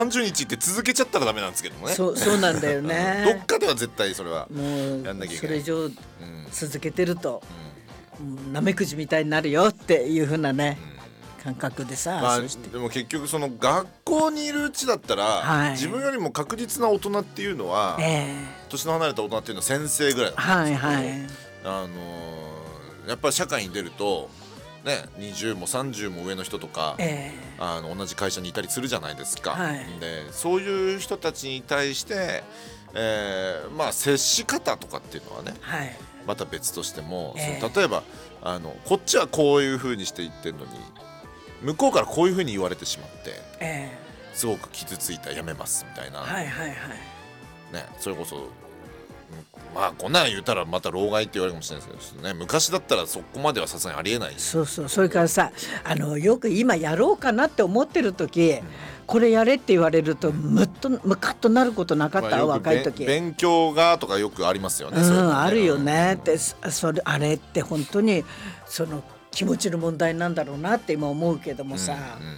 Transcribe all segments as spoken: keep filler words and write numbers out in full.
さんじゅうにちって続けちゃったらダメなんですけどもね。 そうそうなんだよねどっかでは絶対それはもうやんなきゃいけない。 それ以上うん続けてると、うん、なめくじみたいになるよっていう風なね、うん、感覚でさ、 まあ、 そしてでも結局その学校にいるうちだったら、はい、自分よりも確実な大人っていうのは、えー、年の離れた大人っていうのは先生ぐらいなんですけど、はいはい、あのー、やっぱり社会に出るとね、にじゅうもさんじゅうも上の人とか、えー、あの同じ会社にいたりするじゃないですか、はい、でそういう人たちに対して、えーまあ、接し方とかっていうのはね、はい、また別としても、えー、その例えばあのこっちはこういう風にして言ってるのに向こうからこういう風に言われてしまって、えー、すごく傷ついたやめますみたいな、はいはいはいね、それこそまあこんなん言うたらまた老害って言われるかもしれないですけどね、昔だったらそこまではさすがにありえない。 そうそう、それからさ、あのよく今やろうかなって思ってる時、うん、これやれって言われるとムッとムカッとなることなかった、まあ、若い時勉強がとかよくありますよね、 うん、それね、あるよねって、それあれって本当にその気持ちの問題なんだろうなって今思うけどもさ、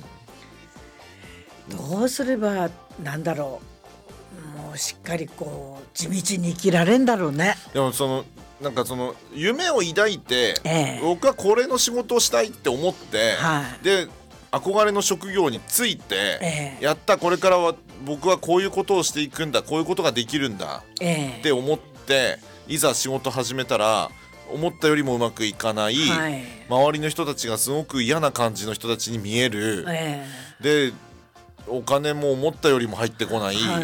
うんうん、どうすればなんだろう、もうしっかりこう地道に生きられんだろうね。 でもそのなんかその夢を抱いて、ええ、僕はこれの仕事をしたいって思って、はい、で憧れの職業について、ええ、やったこれからは僕はこういうことをしていくんだ、こういうことができるんだ、ええ、って思っていざ仕事始めたら思ったよりもうまくいかない、はい、周りの人たちがすごく嫌な感じの人たちに見える、ええ、でお金も思ったよりも入ってこない、はい、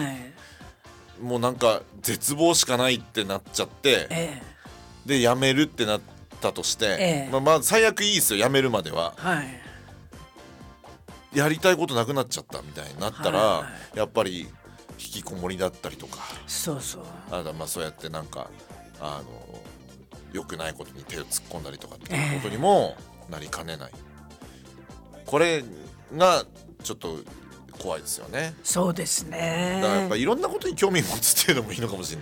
もうなんか絶望しかないってなっちゃって、ええ、で辞めるってなったとして、ええ、まあ、まあ最悪いいですよ、辞めるまでは、はい、やりたいことなくなっちゃったみたいになったら、はいはい、やっぱり引きこもりだったりとか、 そうそう、 あとまあそうやってなんかあの良くないことに手を突っ込んだりとかっていうことにもなりかねない、ええ、これがちょっと怖いですよね。 そうですね。 だからやっぱいろんなことに興味持つっていうのもいいのかもしれない。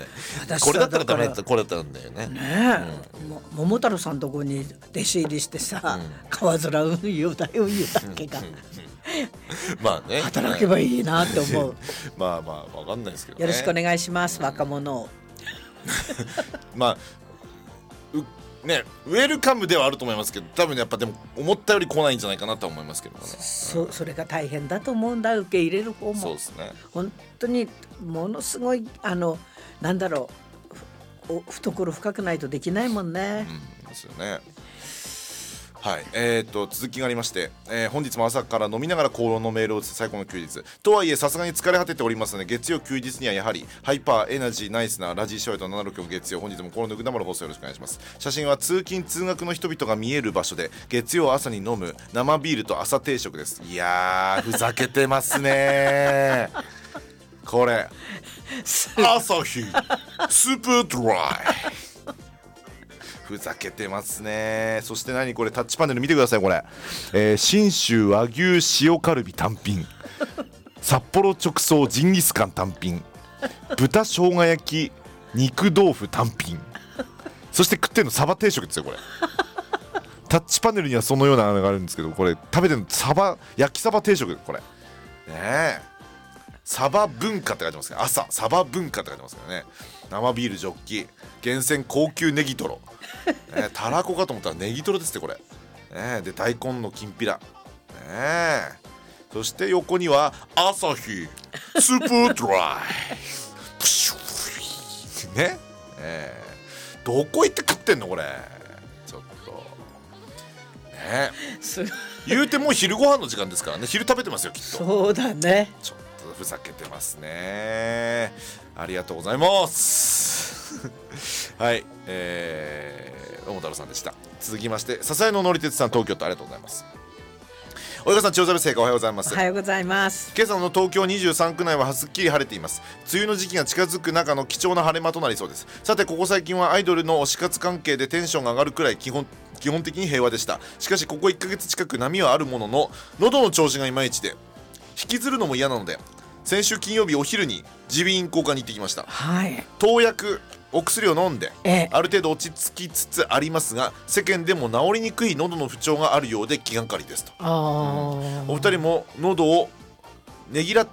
これだったらダメだったらこれだったらんだよね。ねえ、うん、も桃太郎さんのとこに弟子入りしてさ、うん、川面運輸だ運輸だっけがまあね、 働けばいいなって思うまあまあわかんないですけどね。 よろしくお願いします、うん、若者をまあね、ウェルカムではあると思いますけど、多分やっぱでも思ったより来ないんじゃないかなと思いますけどね。 そ, それが大変だと思うんだ、受け入れる方も。 そうですね、 本当にものすごいあのなんだろう、懐深くないとできないもんね、 うん、ですよね。はい、えー、と続きがありまして、えー、本日も朝から飲みながら口論のメールを打つ最高の休日とはいえさすがに疲れ果てておりますので、月曜休日にはやはりハイパーエナジーナイスなラジーショーとななじゅうろく月曜、本日も心のぐだまる放送よろしくお願いします。写真は通勤通学の人々が見える場所で月曜朝に飲む生ビールと朝定食です。いやーふざけてますねこれ朝日スーパードライふざけてますね。そして何これ、タッチパネル見てくださいこれ、えー、信州和牛塩カルビ単品、札幌直送ジンギスカン単品、豚生姜焼き肉豆腐単品、そして食ってるのサバ定食ですよこれタッチパネルにはそのようなのがあるんですけど、これ食べてるのサバ焼きサバ定食、これねえサバ文化って書いてますけど、朝サバ文化って書いてますけどね。生ビールジョッキ、厳選高級ネギトロ、ね、たらこかと思ったらネギトロですってこれ、ね、で大根のきんぴら、ね、そして横には朝日スーパードライプシュね、えー、どこ行って食ってんのこれ、ちょっとね言うてもう昼ご飯の時間ですからね、昼食べてますよきっと。 そうだね、 ちょっとふざけてますね。ありがとうございますはい、えー、桃太郎さんでした。続きまして笹井ののりてつさん、東京都ありがとうございます。及川さん、千代田聖火おはようございます。 おはようございます。 今朝の東京にじゅうさんく内はすっきり晴れています。梅雨の時期が近づく中の貴重な晴れ間となりそうです。さてここ最近はアイドルの推し活関係でテンションが上がるくらい基本基本的に平和でした。しかしここいっかげつ近く波はあるものの喉の調子がいまいちで引きずるのも嫌なので、先週金曜日お昼に耳鼻咽喉科に行ってきました、はい、投薬お薬を飲んである程度落ち着きつつありますが、世間でも治りにくい喉の不調があるようで気がかりですと。あ、うん、お二人も喉をねぎらって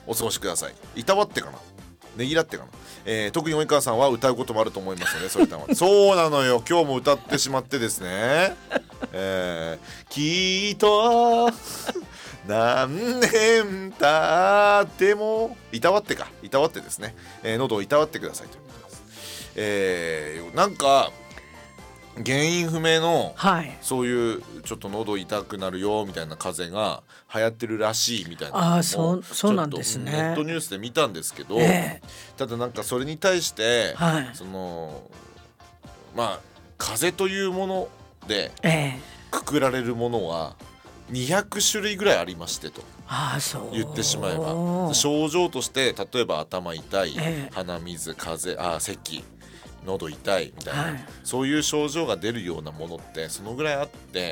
お過ごしください。いたわってかな、ねぎらってかな、えー、特に及川さんは歌うこともあると思いますので、そういったのはそうなのよ、今日も歌ってしまってですね、えー、きっと何年経ってもいたわってかいたわってですね、えー、喉をいたわってくださいということです。えー、なんか原因不明の、はい、そういうちょっと喉痛くなるよみたいな風邪が流行ってるらしいみたいなのを、 あ、そうそうなんですね、 ネットニュースで見たんですけど、 えー、ただなんかそれに対して、はい、そのまあ風邪というものでくくられるものはにひゃくしゅるいぐらいありましてと言ってしまえば、症状として例えば頭痛い、えー、鼻水、風邪、あ、咳、喉痛いみたいな、はい、そういう症状が出るようなものってそのぐらいあって、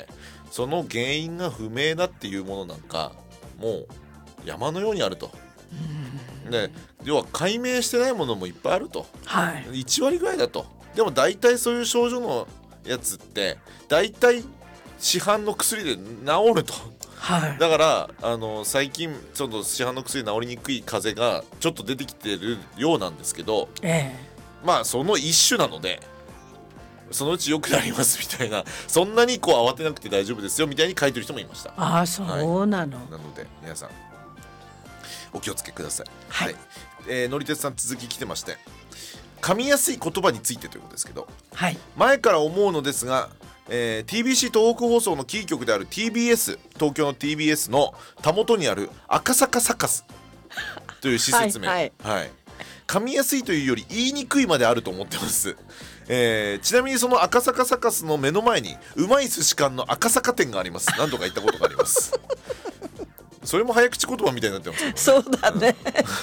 その原因が不明だっていうものなんかもう山のようにあると。で、要は解明してないものもいっぱいあると、はい、いちわりぐらいだと。でも大体そういう症状のやつって大体市販の薬で治ると、はい、だからあの最近ちょっと市販の薬で治りにくい風邪がちょっと出てきてるようなんですけど、ええ、まあその一種なのでそのうち良くなりますみたいな、そんなにこう慌てなくて大丈夫ですよみたいに書いてる人もいました。 ああ、そうなの、はい、なので皆さんお気をつけください。はい、はい、えー、のりてつさん続き来てまして、噛みやすい言葉についてということですけど、はい、前から思うのですが、えー、ティービーシー 東北放送のキー局である ティービーエス 東京の ティービーエス のたもとにある赤坂サカスという施設名はい、はいはい、噛みやすいというより言いにくいまであると思ってます。えー、ちなみにその赤坂サカスの目の前にうまい寿司館の赤坂店があります。何度か行ったことがあります。それも早口言葉みたいになってますけどね。 そうだね、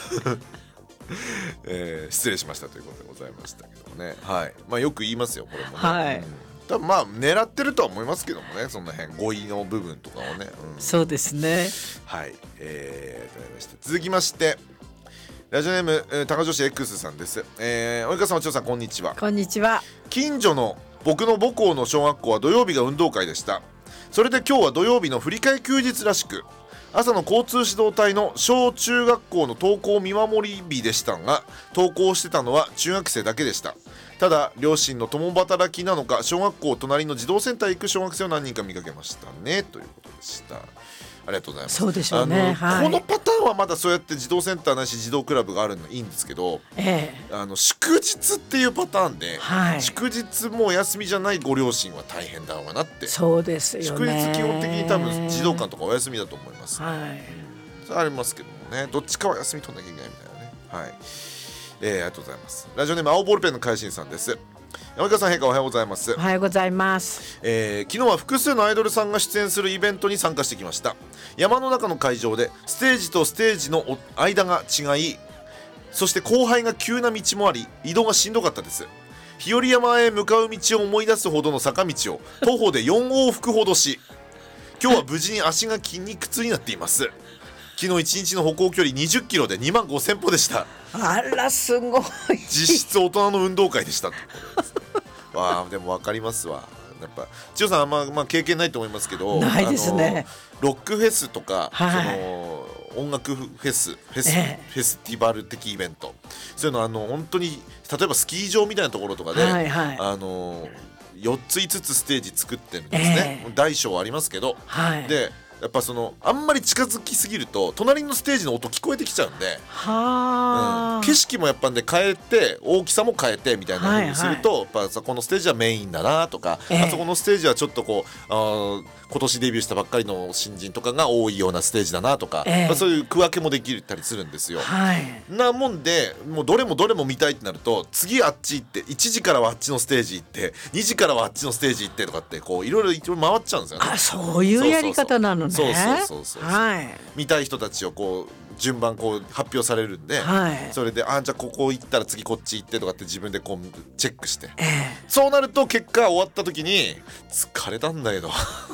えー、失礼しましたということでございましたけどもね、はい、まあ、よく言いますよこれもね、はい、うん、多分まあ狙ってるとは思いますけどもね、その辺語彙の部分とかをね、 うん、そうですね。 はい、えー、続きましてラジオネーム、えー、高女子 X さんです。えー、及川さん、お千代さん、こんにちは。 こんにちは。 近所の僕の母校の小学校は土曜日が運動会でした。それで今日は土曜日の振り替え休日らしく、朝の交通指導隊の小中学校の登校見守り日でしたが、登校してたのは中学生だけでした。ただ両親の共働きなのか、小学校隣の児童センターへ行く小学生を何人か見かけましたね、ということでした。ありがとうございます。 そうでしょうね、はい、 このパターンはまだそうやって児童センターないし児童クラブがあるのいいんですけど、ええ、あの祝日っていうパターンで、はい、祝日もお休みじゃないご両親は大変だろうなって。 そうですよね。 祝日基本的に多分児童館とかお休みだと思います、ね、はい、それありますけどもね、どっちかは休み取んなきゃいけないみたいなね、はい、えー、ありがとうございます。ラジオネーム青ボールペンの海進さんです。山川さん、陛下おはようございます。 おはようございます、 えー、昨日は複数のアイドルさんが出演するイベントに参加してきました。山の中の会場でステージとステージの間が違い、そして後輩が急な道もあり移動がしんどかったです。日和山へ向かう道を思い出すほどの坂道を徒歩でよん往復ほどし、今日は無事に足が筋肉痛になっています。昨日いちにちの歩行距離にじゅっキロでにまんごせん歩でした。 あら、すごい。 実質大人の運動会でしたってことです、ね、わあ、でも分かりますわ。やっぱ千代さんあんま、まあ、経験ないと思いますけど、 ないですね。 ロックフェスとか、はい、その音楽フェスフェス、えー、フェスティバル的イベント、そういうのあの本当に例えばスキー場みたいなところとかで、はいはい、あのよっついつつステージ作ってるんですね、えー、大小ありますけど、はい、でやっぱそのあんまり近づきすぎると隣のステージの音聞こえてきちゃうんで、は、うん、景色もやっぱね変えて大きさも変えてみたいな風にすると、はいはい、やっぱこのステージはメインだなとか、えー、あそこのステージはちょっとこうあ今年デビューしたばっかりの新人とかが多いようなステージだなとか、えーまあ、そういう区分けもできたりするんですよ、はい、なもんでもうどれもどれも見たいってなると次あっち行っていちじからはあっちのステージ行ってにじからはあっちのステージ行ってとかってこういろいろ回っちゃうんですよね。 あ、そういうやり方なのね。 そうそうそうそう、はい、見たい人たちをこう順番こう発表されるんで、はい、それであじゃあここ行ったら次こっち行ってとかって自分でこうチェックして、えー、そうなると結果終わった時に疲れたんだけど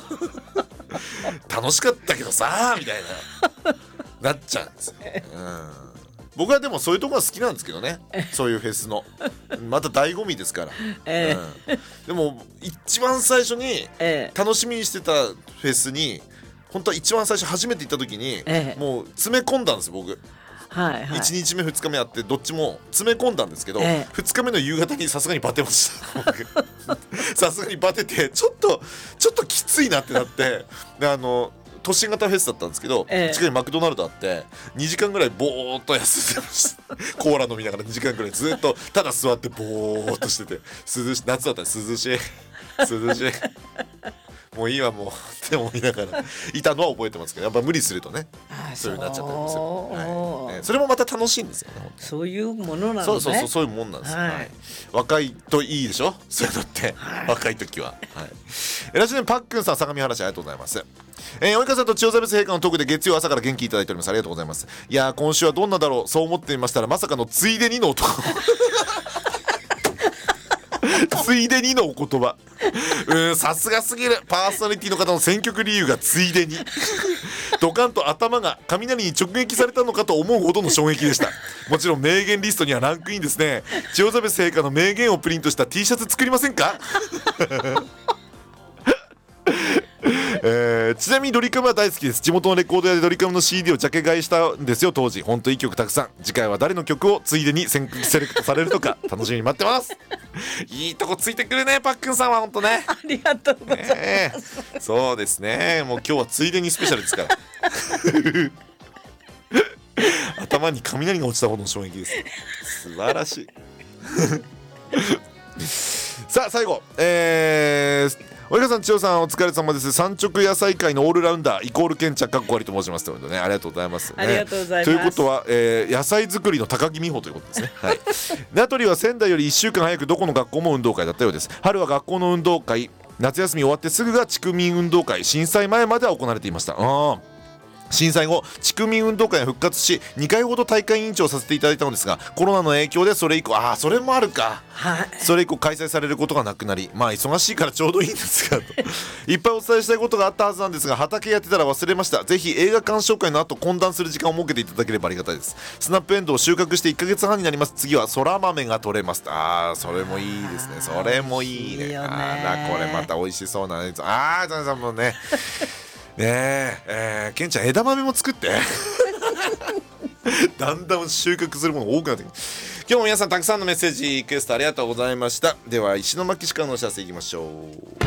楽しかったけどさみたいななっちゃうんですよ、うん、僕はでもそういうところが好きなんですけどね、そういうフェスのまた醍醐味ですから、えーうん、でも一番最初に楽しみにしてたフェスに本当は一番最初初めて行った時に、ええ、もう詰め込んだんです僕。 はいはい、 いちにちめふつかめあってどっちも詰め込んだんですけど、 ええ、 ふつかめの夕方にさすがにバテましたさすがにバテてちょっとちょっときついなってなってであの都心型フェスだったんですけど、 ええ、 近くにマクドナルドあってにじかんぐらいぼーっと休んでましたコーラ飲みながらにじかんぐらいずっとただ座ってぼーっとしてて涼しい夏だったら涼しい涼しいもういいわもうって思いながらいたのは覚えてますけどやっぱ無理するとねそういう風になっちゃったりする、はいね、それもまた楽しいんですよねそういうものなのね。 そうそうそうそういうもんなんです、はいはい、若いといいでしょそういうのって、はい、若い時は、はい、ラジオネームパックンさん相模原市ありがとうございます。えー、及川さんと千代ザベス陛下のトークで月曜朝から元気いただいております。ありがとうございます。いやー今週はどんなだろうそう思ってみましたらまさかのついでにの男ついでにのお言葉うんさすがすぎるパーソナリティの方の選曲理由がついでにドカンと頭が雷に直撃されたのかと思うほどの衝撃でした。もちろん名言リストにはランクインですね。千代ザベス陛下の名言をプリントした T シャツ作りませんかえー、ちなみにドリカムは大好きです。地元のレコード屋でドリカムの シーディー をジャケ買いしたんですよ当時。ほんといい曲たくさん。次回は誰の曲をついでにセレクトされるのか楽しみに待ってますいいとこついてくるねパックンさんはほんとねありがとうございます、 ね、そうですねもう今日はついでにスペシャルですから頭に雷が落ちたほどの衝撃です素晴らしいさあ最後えー及川さん千代さんお疲れ様です。産直野菜界のオールラウンダーイコールケンチャかっこ悪いと申しますということでねありがとうございます、ね、 ありがとうございます。 ということは、えー、野菜作りの高木美穂ということですね、はい、名取は仙台よりいっしゅうかん早くどこの学校も運動会だったようです。春は学校の運動会夏休み終わってすぐが地区民運動会震災前までは行われていました。あ震災後地区民運動会が復活しにかいほど大会委員長をさせていただいたのですがコロナの影響でそれ以降ああそれもあるか、はい、それ以降開催されることがなくなりまあ忙しいからちょうどいいんですがといっぱいお伝えしたいことがあったはずなんですが畑やってたら忘れました。ぜひ映画鑑賞会の後懇談する時間を設けていただければありがたいです。スナップエンドウを収穫していっかげつはんになります。次はそら豆が取れます。あーそれもいいですね。それもいいね。いいよね。あーこれまた美味しそうなねあージャンさんもねねええー、ケンちゃん枝豆も作ってだんだん収穫するもの多くなってくる。今日も皆さんたくさんのメッセージリクエストありがとうございました。では石巻市からのお知らせいきましょう。